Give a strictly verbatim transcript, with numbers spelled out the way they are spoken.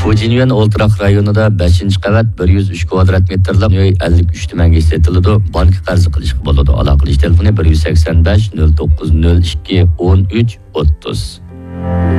Fujinyan O'ltiraq rayonida beshinchi qavat bir yuz uch kvadrat metrlik uy ellik uch tumanga ishlatiladi. Bank qarzi qilishga bo'ladi. Aloqalish telefoni bir yuz sakson besh nol to'qqiz nol ikki o'n uch o'ttiz.